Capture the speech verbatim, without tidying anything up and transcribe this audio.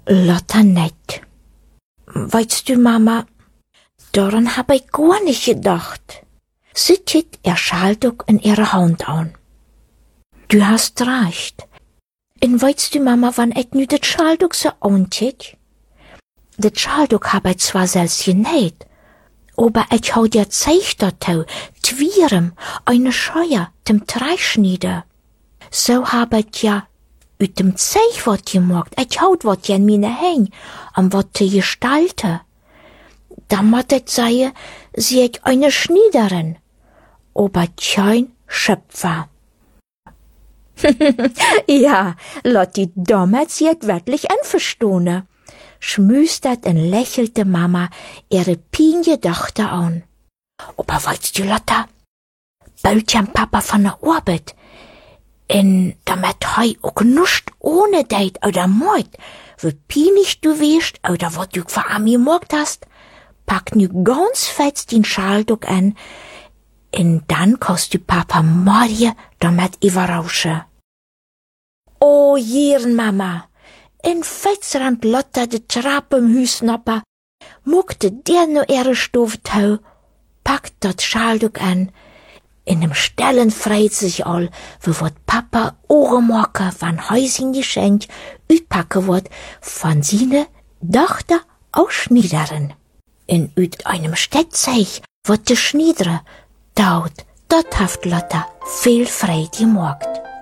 Lotta nicht. Weißt du, Mama, daran hab ich gar nicht gedacht. Sie zieht ihr Schaltuch in ihre Hand an. Du hast recht. Und weißt du, Mama, wann ich nu das Schaltuch so anzieht? Das Schaltuch hab ich zwar selbst genäht, aber ich hau dir Zeich dazu, twirem, eine Scheuer, dem Dreischnieder. So hab ich ja ut dem Zeich wat gemacht, ich haut wat ja in meine Häng, am wat zu gestalten. Da mat ich sagen, sie ich eine Schniederin, aber kein Schöpfer. Ja, Lotti damals jet wirklich einverstanden. Schmüstert und lächelte Mama ihre pinje Tochter an. Aber weißt du, Lotta, bald ja Papa von der Arbeit, en damit hei auch nuscht ohne deit oder moit, wie pinig du wehst oder wat du für ami gemacht hast, pack nu ganz fest den Schaltuch an, en dann kannst du Papa morgen damit überraschen. Oh, hier, Mama, in Fetzrand Lotta de Trappe im Hüsnapper, muckte der no ihre Stoftau, packt dat Schaltuch an, in dem Stellen freit sich all, wie wat Papa Ohremocke van Häuschen geschenkt, ütpacke wird von sine Tochter aus Schniederen. In üt einem Städtzeich wird de Schniedere, daut, dort haft Lotta viel freit gemacht.